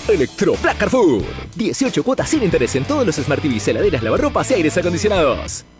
Electroplac Carrefour. 18 cuotas sin interés en todos los Smart TVs, heladeras, lavarropas y aires acondicionados.